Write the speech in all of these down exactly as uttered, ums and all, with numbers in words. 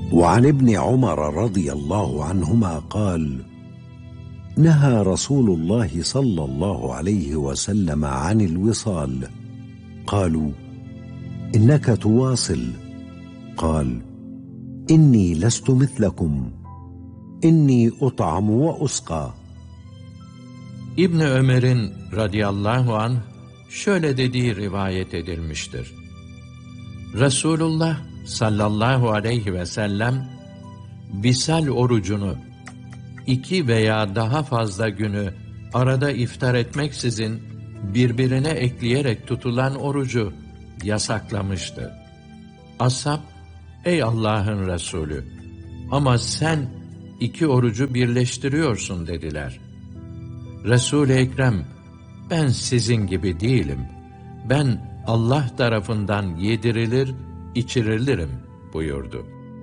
وعن ابن عمر رضي الله عنهما قال: نهى رسول الله صلى الله عليه وسلم عن الوصال. قالوا: إنك تواصل. قال: إني لست مثلكم، إني أطعم وأسقى. İbn Ömer'in radıyallahu anh şöyle dediği rivayet edilmiştir. Resulullah sallallahu aleyhi ve sellem visal orucunu iki veya daha fazla günü arada iftar etmeksizin birbirine ekleyerek tutulan orucu yasaklamıştı. Ashab, ey Allah'ın Resulü, ama sen iki orucu birleştiriyorsun dediler. Resul-i Ekrem, ben sizin gibi değilim. Ben Allah tarafından yedirilir, içirilirim buyurdu.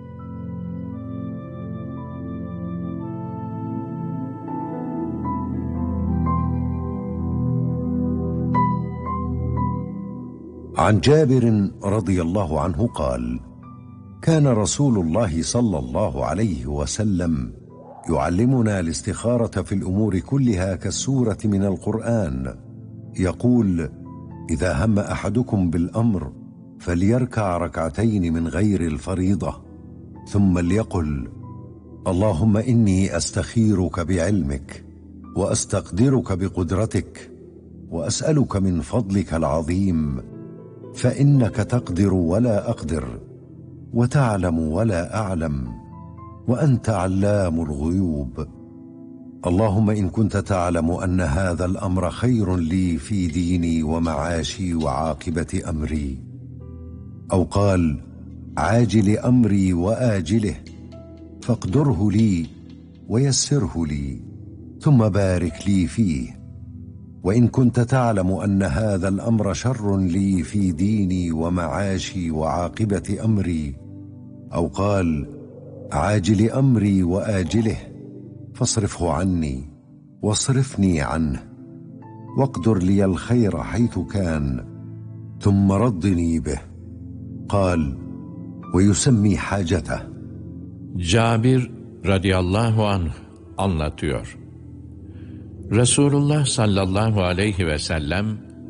عن جابر رضي الله عنه قال: كان رسول الله صلى الله عليه وسلم يعلمنا الاستخارة في الأمور كلها كالسورة من القرآن. يقول: إذا هم أحدكم بالأمر فليركع ركعتين من غير الفريضة، ثم ليقل: اللهم إني أستخيرك بعلمك، وأستقدرك بقدرتك، وأسألك من فضلك العظيم، فإنك تقدر ولا أقدر، وتعلم ولا أعلم، وأنت علام الغيوب. اللهم إن كنت تعلم أن هذا الأمر خير لي في ديني ومعاشي وعاقبة أمري. أو قال: عاجل أمري وآجله، فاقدره لي ويسره لي، ثم بارك لي فيه. وإن كنت تعلم أن هذا الأمر شر لي في ديني ومعاشي وعاقبة أمري. أو قال: عاجل أمري وآجله، فاصرفه عني واصرفني عنه، واقدر لي الخير حيث كان، ثم ردني به. قال: ويسمي حاجته. Cabir radıyallahu anh anlatıyor. Resulullah sallallahu aleyhi ve sellem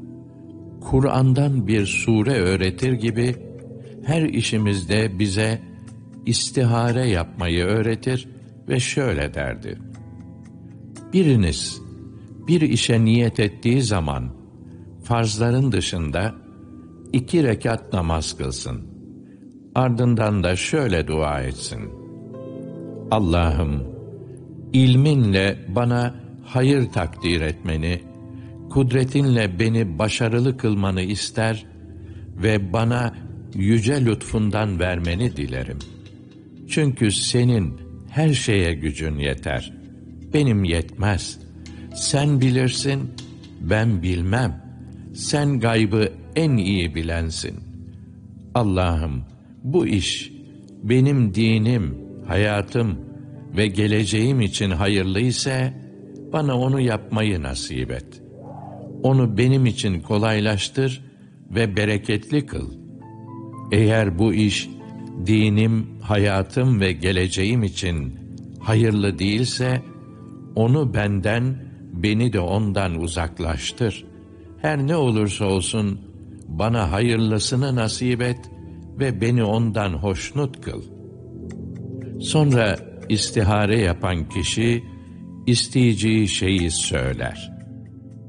Kur'an'dan bir sure öğretir gibi her işimizde bize istihare yapmayı öğretir ve şöyle derdi: biriniz bir işe niyet ettiği zaman farzların dışında iki rekat namaz kılsın. Ardından da şöyle dua etsin: Allah'ım, ilminle bana hayır takdir etmeni, kudretinle beni başarılı kılmanı ister ve bana yüce lütfundan vermeni dilerim. Çünkü senin her şeye gücün yeter. Benim yetmez. Sen bilirsin, ben bilmem. Sen gaybı en iyi bilensin. Allah'ım, bu iş benim dinim, hayatım ve geleceğim için hayırlı ise bana onu yapmayı nasip et. Onu benim için kolaylaştır ve bereketli kıl. Eğer bu iş dinim, hayatım ve geleceğim için hayırlı değilse, onu benden, beni de ondan uzaklaştır. Her ne olursa olsun bana hayırlısını nasip et ve beni ondan hoşnut kıl. Sonra istihare yapan kişi isteyeceği şeyi söyler.